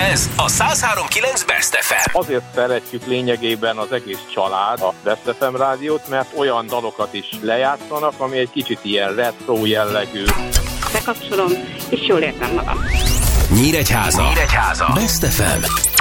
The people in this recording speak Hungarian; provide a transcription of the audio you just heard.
Ez a 103.9 Best FM. Azért szeretjük lényegében az egész család a Best FM rádiót, mert olyan dalokat is lejátszanak, ami egy kicsit ilyen retro jellegű. Bekapcsolom, és jól érzem magam. Nyíregyháza. Best FM.